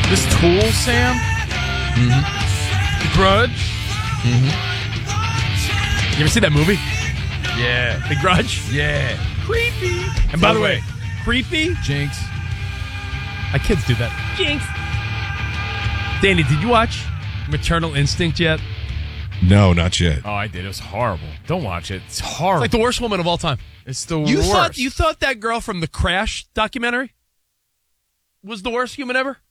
This Tool, Sam? Mm-hmm. The Grudge? Mm-hmm. You ever see that movie? Yeah. The Grudge? Yeah. Creepy. And by the way, creepy? Jinx. My kids do that. Jinx. Danny, did you watch Maternal Instinct yet? No, not yet. Oh, I did. It was horrible. Don't watch it. It's horrible. It's like the worst woman of all time. It's the You worst. thought that girl from the Crash documentary was the worst human ever?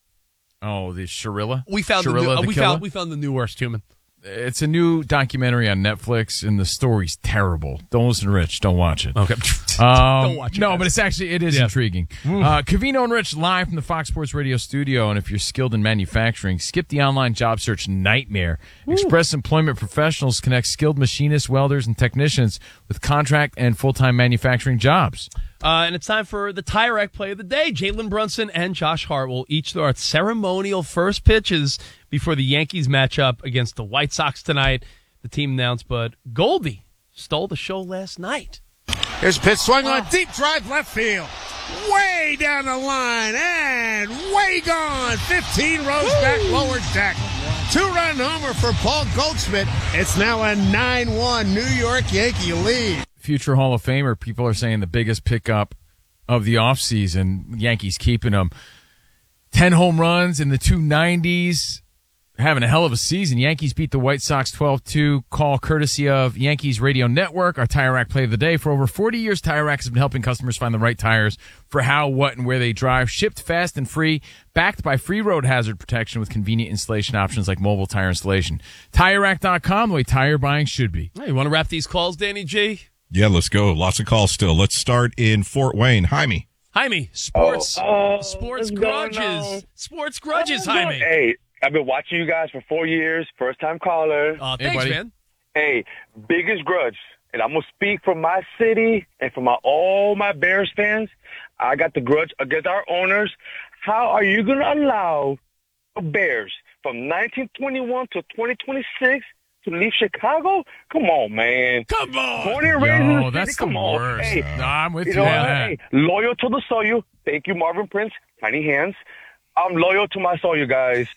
Oh, the Sharilla? We found Sharilla the killer? we found the new worst human. It's a new documentary on Netflix, and the story's terrible. Don't listen to Rich. Don't watch it. Okay. Don't watch it. No, guys. but it is intriguing. Covino and Rich live from the Fox Sports Radio studio, and if you're skilled in manufacturing, skip the online job search nightmare. Express Employment Professionals connect skilled machinists, welders, and technicians with contract and full-time manufacturing jobs. And it's time for the Tire Rack play of the day. Jalen Brunson and Josh Hart will each throw out ceremonial first pitches before the Yankees match up against the White Sox tonight. The team announced, but Goldie stole the show last night. Here's a pitch swung on deep drive left field. Way down the line and way gone. 15 rows back lower deck. 2-run homer for Paul Goldschmidt. It's now a 9-1 New York Yankee lead. Future Hall of Famer, people are saying the biggest pickup of the offseason. Yankees keeping him. 10 home runs in the 290s. Having a hell of a season. Yankees beat the White Sox 12-2. Call courtesy of Yankees Radio Network, our Tire Rack play of the day. For over 40 years, Tire Rack has been helping customers find the right tires for how, what, and where they drive. Shipped fast and free. Backed by free road hazard protection with convenient installation options like mobile tire installation. TireRack.com, the way tire buying should be. Hey, you want to wrap these calls, Danny G? Yeah, let's go. Lots of calls still. Let's start in Fort Wayne. Jaime. Jaime, sports what's grudges. going on? Sports grudges, Oh, Jaime. Hey, I've been watching you guys for 4 years. First time caller. Thanks, buddy. man. Hey, biggest grudge. And I'm going to speak for my city and for all my Bears fans. I got the grudge against our owners. How are you going to allow the Bears from 1921 to 2026 to leave Chicago? Come on, man. Come on. Born and raised in the city. That's Come the on. worst. Hey, No, I'm with you know on what? that. Hey, loyal to the soil. Thank you, Marvin Prince. Tiny hands. I'm loyal to my soil, guys.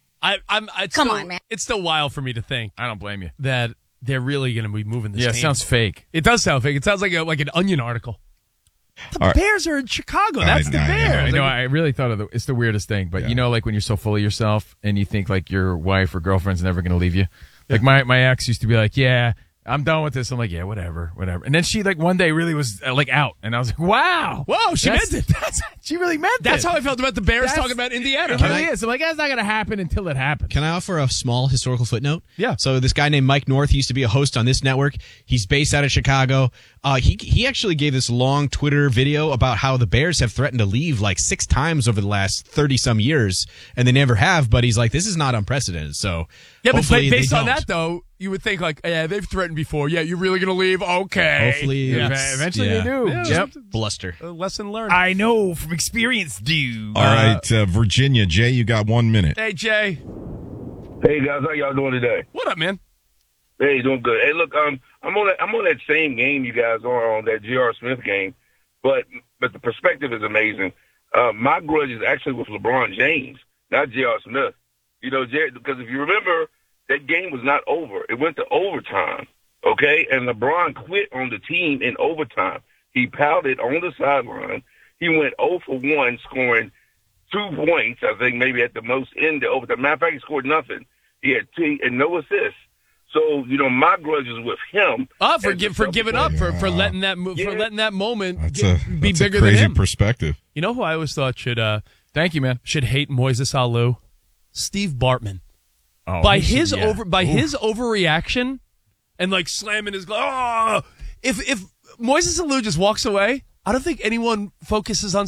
Come on, man. It's still wild for me to think I don't blame you. that they're really going to be moving this Yeah, it team. sounds fake. It does sound fake. It sounds like an Onion article. The All right. Bears are in Chicago. That's the I know. Bears. I know. I really thought it's the weirdest thing, but you know, like when you're so full of yourself and you think like your wife or girlfriend's never going to leave you. Like my ex used to be like, yeah, I'm done with this. I'm like, yeah, whatever. And then she like one day really was like out, and I was like, wow, Whoa, she meant it. She really meant That's it. how I felt about the Bears That's- talking about Indiana. It really is. I'm like, that's not going to happen until it happens. Can I offer a small historical footnote? Yeah. So this guy named Mike North, he used to be a host on this network. He's based out of Chicago. He actually gave this long Twitter video about how the Bears have threatened to leave like 6 times over the last 30-some years, and they never have. But he's like, this is not unprecedented. So Yeah, but hopefully based they on don't. that, though, you would think like, yeah, they've threatened before. Yeah, you're really going to leave? Okay. Hopefully, Eventually they do. Yeah. Yep. Bluster. A lesson learned. I know from experience, dude. All right, Virginia. Jay, you got 1 minute. Hey, Jay. Hey, guys. How y'all doing today? What up, man? Hey, doing good. Hey, look, I'm on that same game you guys are on, that J.R. Smith game, but the perspective is amazing. My grudge is actually with LeBron James, not J.R. Smith. You know, because if you remember, that game was not over. It went to overtime, okay? And LeBron quit on the team in overtime. He pouted on the sideline. He went 0 for 1, scoring 2 points, I think, maybe at the most in the overtime. Matter of fact, he scored nothing. He had 2 and no assists. So, you know, my grudge is with him. For giving up, for letting that for letting that moment be That's bigger a crazy than him. perspective. You know who I always thought should Thank you, man. should hate Moises Alou? Steve Bartman. Oh, By he his should- yeah. his overreaction and like slamming his glove. Oh, if Moises Alou just walks away, I don't think anyone focuses on